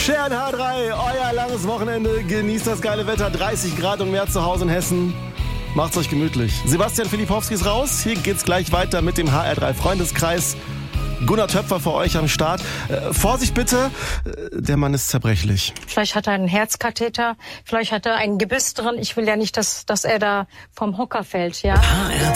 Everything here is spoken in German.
Scheren H3, euer langes Wochenende. Genießt das geile Wetter, 30 Grad und mehr zu Hause in Hessen. Macht's euch gemütlich. Sebastian Filipowski ist raus. Hier geht's gleich weiter mit dem HR3 Freundeskreis. Gunnar Töpfer für euch am Start. Vorsicht bitte, der Mann ist zerbrechlich. Vielleicht hat er einen Herzkatheter, vielleicht hat er ein Gebiss drin. Ich will ja nicht, dass er da vom Hocker fällt, ja. HR3.